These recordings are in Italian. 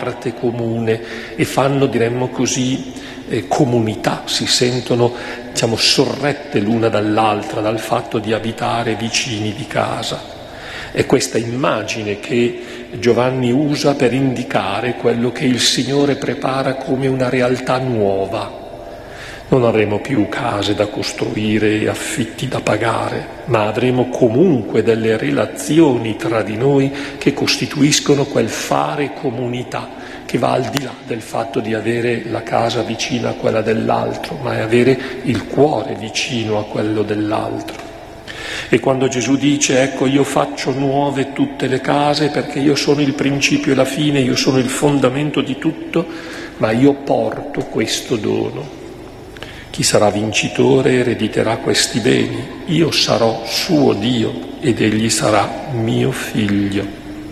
parte comune e fanno, diremmo così, comunità, si sentono, diciamo, sorrette l'una dall'altra dal fatto di abitare vicini di casa. È questa immagine che Giovanni usa per indicare quello che il Signore prepara come una realtà nuova. Non avremo più case da costruire e affitti da pagare, ma avremo comunque delle relazioni tra di noi che costituiscono quel fare comunità che va al di là del fatto di avere la casa vicina a quella dell'altro, ma è avere il cuore vicino a quello dell'altro. E quando Gesù dice, ecco, io faccio nuove tutte le case perché io sono il principio e la fine, io sono il fondamento di tutto, ma io porto questo dono. Chi sarà vincitore erediterà questi beni, io sarò suo Dio ed egli sarà mio figlio.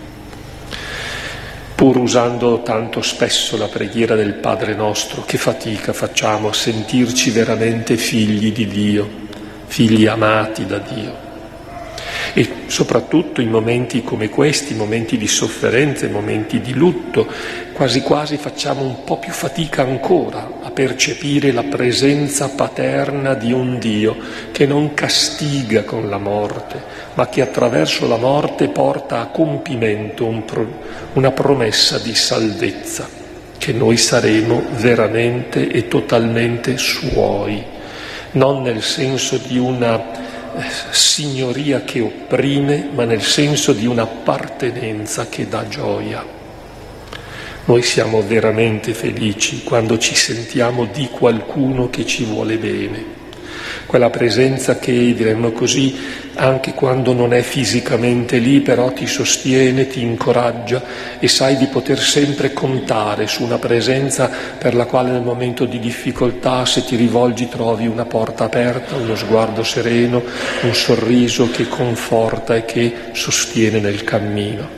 Pur usando tanto spesso la preghiera del Padre nostro, che fatica facciamo a sentirci veramente figli di Dio, figli amati da Dio. E soprattutto in momenti come questi, momenti di sofferenza, momenti di lutto, quasi quasi facciamo un po' più fatica ancora a percepire la presenza paterna di un Dio che non castiga con la morte, ma che attraverso la morte porta a compimento una promessa di salvezza, che noi saremo veramente e totalmente suoi, non nel senso di una signoria che opprime, ma nel senso di un'appartenenza che dà gioia. Noi siamo veramente felici quando ci sentiamo di qualcuno che ci vuole bene, quella presenza che, diremmo così, anche quando non è fisicamente lì, però ti sostiene, ti incoraggia e sai di poter sempre contare su una presenza per la quale nel momento di difficoltà, se ti rivolgi, trovi una porta aperta, uno sguardo sereno, un sorriso che conforta e che sostiene nel cammino.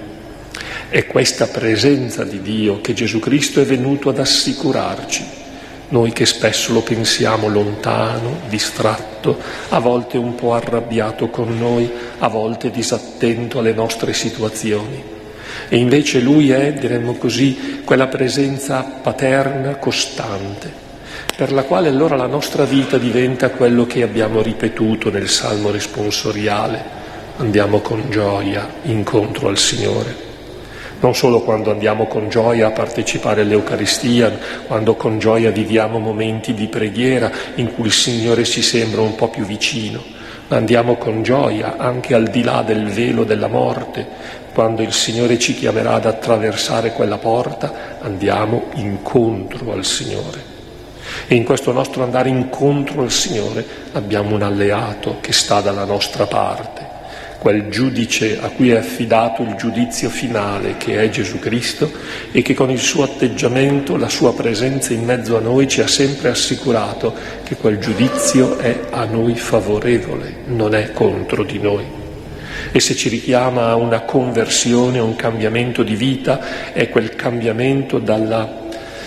È questa presenza di Dio che Gesù Cristo è venuto ad assicurarci. Noi che spesso lo pensiamo lontano, distratto, a volte un po' arrabbiato con noi, a volte disattento alle nostre situazioni. E invece Lui è, diremmo così, quella presenza paterna, costante, per la quale allora la nostra vita diventa quello che abbiamo ripetuto nel Salmo responsoriale. Andiamo con gioia incontro al Signore. Non solo quando andiamo con gioia a partecipare all'Eucaristia, quando con gioia viviamo momenti di preghiera in cui il Signore ci sembra un po' più vicino, ma andiamo con gioia anche al di là del velo della morte, quando il Signore ci chiamerà ad attraversare quella porta, andiamo incontro al Signore. E in questo nostro andare incontro al Signore abbiamo un alleato che sta dalla nostra parte, quel giudice a cui è affidato il giudizio finale, che è Gesù Cristo, e che con il suo atteggiamento, la sua presenza in mezzo a noi ci ha sempre assicurato che quel giudizio è a noi favorevole, non è contro di noi. E se ci richiama a una conversione, a un cambiamento di vita, è quel cambiamento da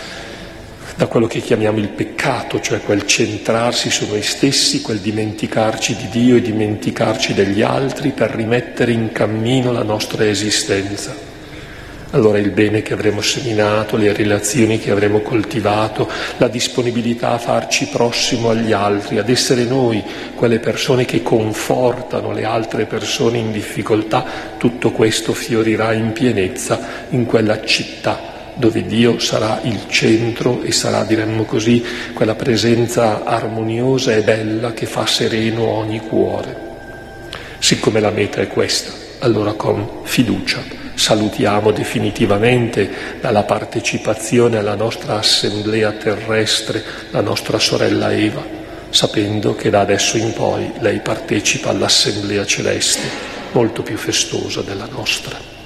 quello che chiamiamo il peccato, cioè quel centrarsi su noi stessi, quel dimenticarci di Dio e dimenticarci degli altri per rimettere in cammino la nostra esistenza. Allora il bene che avremo seminato, le relazioni che avremo coltivato, la disponibilità a farci prossimo agli altri, ad essere noi quelle persone che confortano le altre persone in difficoltà, tutto questo fiorirà in pienezza in quella città dove Dio sarà il centro e sarà, diremmo così, quella presenza armoniosa e bella che fa sereno ogni cuore. Siccome la meta è questa, allora con fiducia salutiamo definitivamente dalla partecipazione alla nostra assemblea terrestre la nostra sorella Eva, sapendo che da adesso in poi lei partecipa all'assemblea celeste, molto più festosa della nostra.